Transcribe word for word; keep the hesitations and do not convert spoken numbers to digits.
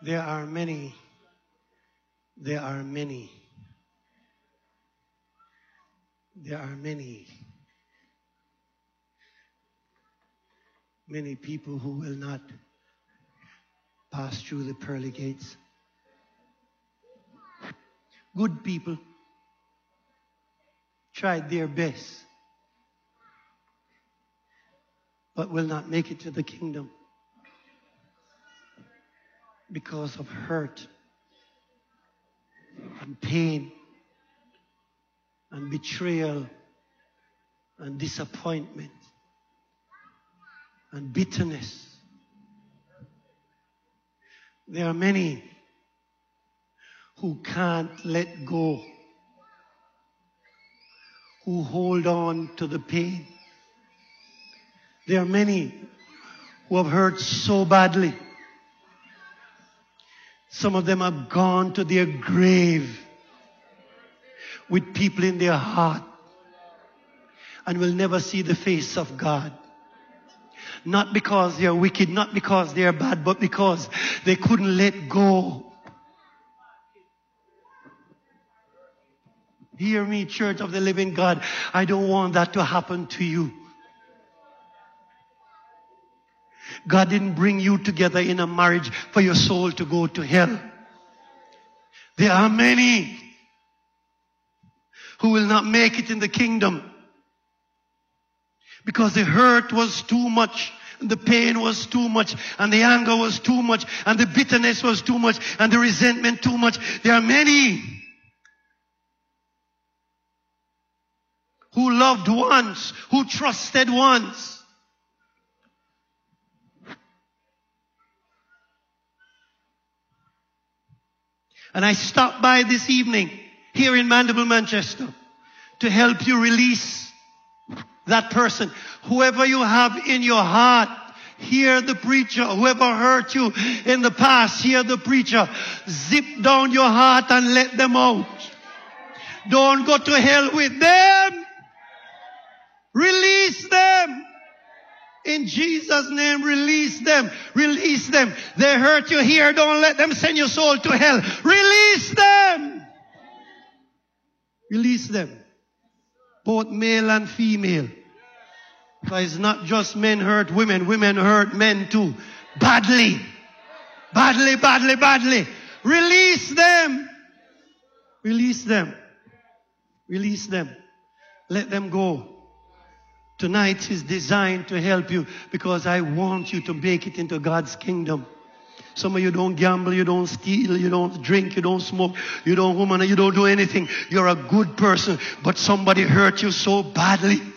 There are many, there are many, there are many, many people who will not pass through the pearly gates. Good people tried their best, but will not make it to the kingdom because of hurt and pain and betrayal and disappointment and bitterness. There are many who can't let go, who hold on to the pain. There are many who have hurt so badly. Some of them have gone to their grave with people in their heart and will never see the face of God. Not because they are wicked, not because they are bad, but because they couldn't let go. Hear me, Church of the Living God. I don't want that to happen to you. God didn't bring you together in a marriage for your soul to go to hell. There are many who will not make it in the kingdom because the hurt was too much, and the pain was too much, and the anger was too much, and the bitterness was too much, and the resentment too much. There are many who loved once, who trusted once, and I stopped by this evening here in Mandible, Manchester, to help you release that person. Whoever you have in your heart, hear the preacher. Whoever hurt you in the past, hear the preacher. Zip down your heart and let them out. Don't go to hell with them. Release them. In Jesus' name, release them. Release them. They hurt you here. Don't let them send your soul to hell. Release them. Release them. Both male and female. Because it's not just men hurt women. Women hurt men too. Badly. Badly, badly, badly. Release them. Release them. Release them. Let them go. Tonight is designed to help you because I want you to make it into God's kingdom. Some of you don't gamble, you don't steal, you don't drink, you don't smoke, you don't woman, you don't do anything. You're a good person, but somebody hurt you so badly.